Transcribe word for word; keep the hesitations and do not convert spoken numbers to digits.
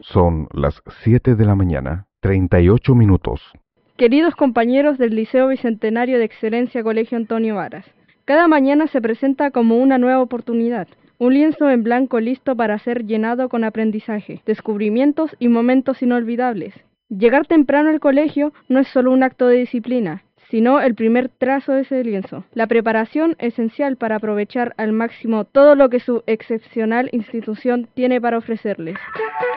Son las siete de la mañana, treinta y ocho minutos. Queridos compañeros del Liceo Bicentenario de Excelencia Colegio Antonio Varas, cada mañana se presenta como una nueva oportunidad, un lienzo en blanco listo para ser llenado con aprendizaje, descubrimientos y momentos inolvidables. Llegar temprano al colegio no es solo un acto de disciplina, sino el primer trazo de ese lienzo. La preparación esencial para aprovechar al máximo todo lo que su excepcional institución tiene para ofrecerles.